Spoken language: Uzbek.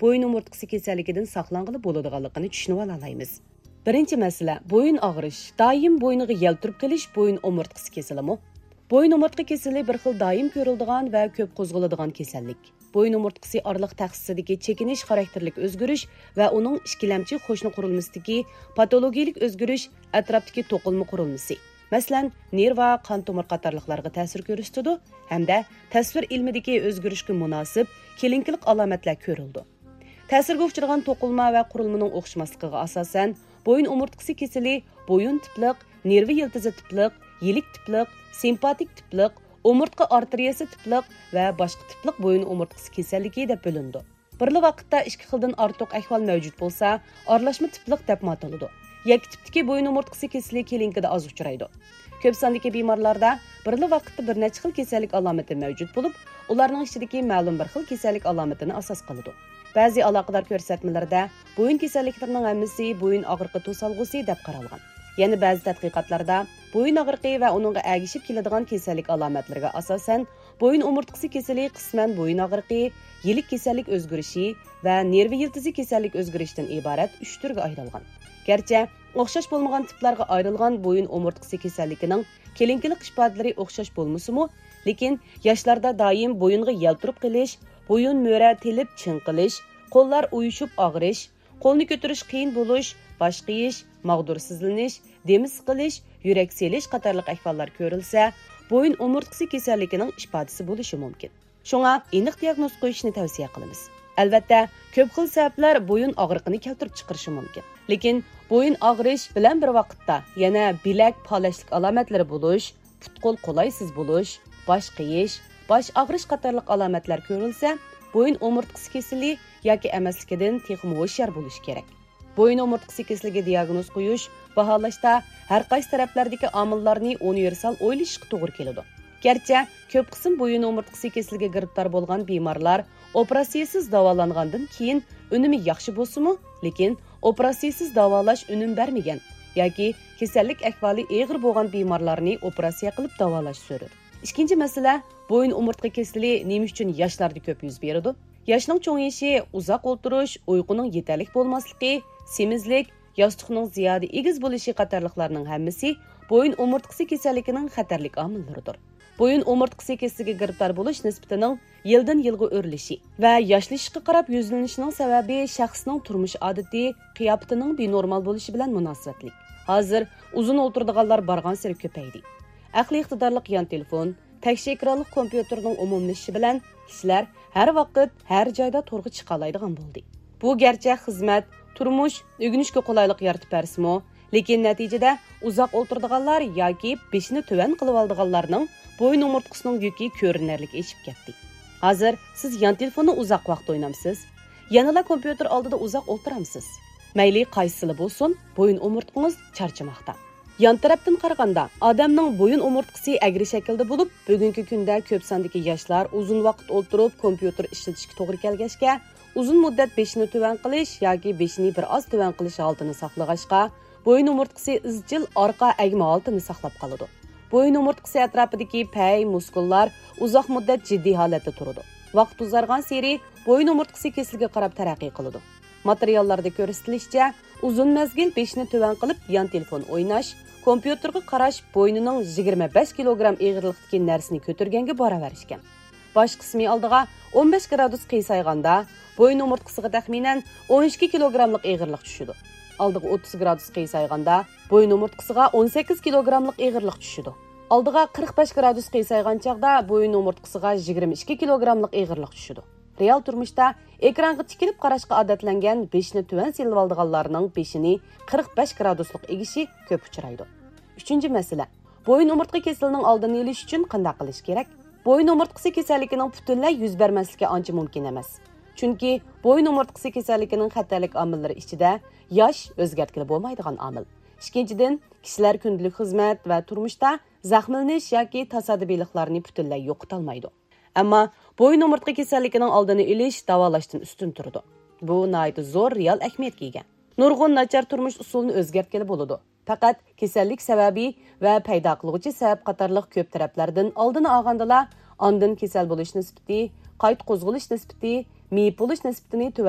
bo'yin o'murtqisi kasalligidan saqlanғалы bo'ladiganligini tushunib olaymiz. Birinchi masala, bo'yin og'rish. Doim bo'yniga yaltirib qilish bo'yin o'murtqisi kasalimi? Bo'yin o'murtqa kasali bir xil doim ko'riladigan va ko'p qo'zg'aladigan kasallik. Bo'yin o'murtqisi orliq taxsisidagi chekinish xarakterlik o'zgarish va uning ikkilamchi qo'shni qurilmasidagi patologik o'zgarish atrofdagi to'qilma qurilmasi. Masalan, nerv va qon tomir qatorliqlarga ta'sir ko'rsatadi hamda tasvir ilmidagi o'zgarishga munosib kelinkilik alomatlar ko'rildi. Ta'sirga uchragan to'qilma va qurilmaning o'xshamasligiga asosan bo'yin o'murtqisi kasali bo'yin tipliq, nerv yiltizi tipliq, yilik tipliq, simpatik tipliq, o'murtqa arteriyasi tipliq va boshqa tipliq bo'yin o'murtqisi kasalligi deb bo'lindi. Birli vaqtda ikki xildan ortiq ahvol mavjud bo'lsa, aralashma tipliq deb ataladi. Yakki tipdagi bo'yin o'murtqisi kasali kelinkida oz uchraydi. Ko'p sondagi bemorlarda birli vaqtda bir necha xil kasallik alomati mavjud bo'lib, ularning ichidagi ma'lum bir xil kasallik alomatini asos qiladi. Ba'zi aloqador ko'rsatmalarda bo'yin kasalliklarining hammasi bo'yin og'riqi to'salg'usi deb qaralgan. Yana ba'zi tadqiqotlarda bo'yin og'riqi va uningga ergashib keladigan kasallik alomatlariga asosan bo'yin o'murtqisi kasali qisman bo'yin og'riqi, yilik kasallik o'zgarishi va nerv yiltizi kasallik o'zgarishidan iborat 3 turga ayrilgan. Gerçi o'xshash bo'lmagan tiplarga ayrilgan bo'yin o'murtqisi kasalligining kelinkilik ifodalari o'xshash bo'lmasa-mu, lekin yoshlarda doim bo'yinga yaltirib qilish, bo'yin mo'ra telib chinqilish, qo'llar uyushib og'rish, qo'lni ko'tarish qiyin bo'lish, bosh qiyish, mag'dursizlanish, demiz qilish, yurak selish qatorliq ahvollar ko'rilsa, bo'yin o'murtqisi kasalligining ifodasi bo'lishi mumkin. Shunga aniq diagnoz qo'yishni tavsiya qilamiz. Albatta, ko'p xil sabablar bo'yin og'riqini keltirib chiqarishi mumkin. Lekin bo'yin og'rish bilan bir vaqtda yana bilak palashlik alomatlari bo'lish, put-qo'l qolaysiz bo'lish, bosh qiyish, bosh og'rish qatorliq alomatlar ko'rilsa, bo'yin o'murtqisi kasali yoki emasligidan texnik hushyor bo'lish kerak. Bo'yin o'murtqisi kasaliga diagnoz qo'yish, baholashda har qaysi taraflardagi omillarni universal o'ylashga to'g'ri keladi. Gerçi ko'p qism bo'yin o'murtqisi kasaliga giribtor bo'lgan bemorlar operatsiyasiz davolangandan keyin unumi yaxshi bo'lsa-mu, lekin operatsiyasiz davolash unum bermagan yoki kasallik ahvoli og'ir bo'lgan bemorlarni operatsiya qilib davolash zarur. Ikkinchi masala, bo'yin o'murtqa kasali nima uchun yoshlarda ko'p yuz beradi? Yoshning cho'ngishi, uzoq o'tirish, uyquning yetarli bo'lmasligi, semizlik, yostiqning ziyoda egiz bo'lishi qatorliqlarning hammasi bo'yin o'murtqisi kasalligining xatarlik omillaridir. Bo'yin o'murtqisi kasaliga giribtor bo'lish nisbatining yildan yilga o'rlishi va yoshlanishga qarab yuzlanishining sababi shaxsning turmush odati, qiyofatining benormal bo'lishi bilan munosabatli. Hozir uzun o'tiradiganlar bargan sari ko'paydi. Aqliy iqtidorli yon telefon, tashqi ekranli kompyuterning umumlashishi bilan kishilar har vaqt, har joyda to'g'ri chiqa oladigan bo'ldi. Bu garchi xizmat, turmush, o'rganishga qulaylik yaratib bersa-mu, lekin natijada uzoq o'tiradiganlar yoki beshini tuvan qilib oldiganlarning bo'yin o'murtqisining yuki ko'rinarli eshib ketdi. Hozir siz yon telefonni uzoq vaqt o'ynamsiz, yanada kompyuter oldida uzoq o'tiramsiz. Mayli qaysili bo'lsin, bo'yin o'murtqingiz charchamoqda. Yon tarafdan qaraganda, odamning bo'yin o'murtqisi agri shaklda bo'lib, bugungi kunda ko'p sondagi yoshlar uzun vaqt o'tirib kompyuter ishlatishga to'g'ri kelgachga, uzun muddat beshini tuvan qilish yoki beshini bir oz tuvan qilish holatini saqlag'achqa, bo'yin o'murtqisi izchil orqa agma holatini saqlab qoladi. Bo'yin o'murtqisi atrofidagi pay, muskullar uzoq muddat jiddiy holatda turadi. Vaqt uzargan sari bo'yin o'murtqisi kasalligiga qarab taraqqiy qiladi. Materiallarda ko'rsatilishicha, uzun mezgil beshini tuvan qilib yon telefon o'ynash, kompyuterga qarash bo'ynining 25 kilogramm og'irlikdagi narsani ko'targanga baravar ekan. Bosh qismi oldiga 15 gradus qiysaganda, bo'yin o'murtqisiga taxminan 12 kilogrammlik og'irlik tushadi. Oldiga 30 gradus qiysaganda, bo'yin o'murtqisiga 18 kilogrammlik og'irlik tushadi. Oldiga 45 gradus qiysaygan chaqda bo'yin o'murtqisiga 22 kilogrammlik og'irlik tushadi. Real turmushda ekranga tikilib qarashga odatlangan beshini tuvan silib oldiganlarning beshini 45 graduslik egishi ko'p uchraydi. Uchinchi masala, bo'yin o'murtqa kasalining oldini olish uchun qanday qilish kerak? Bo'yin o'murtqasi kasalligining butunlay yuz bermasligi ancha mumkin emas. Chunki bo'yin o'murtqasi kasalligining xatarlik omillari ichida yosh o'zgartkili bo'lmaydigan omil. Ikkinchidan, kishilar kundalik xizmat va turmushda zaxmlanish yoki tasodibiyliklarni butunlay yo'qota olmaydi. Ammo bo'yin o'murtqa kasalligining oldini olish davolashdan ustun turadi. Bu nihoyat zo'r real ahamiyatga ega. Nurg'un nachar turmush usulini o'zgartkili bo'ladi. Faqat kasallik sababi va paydo qiluvchi sabab qatorliq ko'p taraflardan oldini olgandala, ondan kasal bo'lish nisbati, qayt qo'zg'alish nisbati, miyib bo'lish nisbatini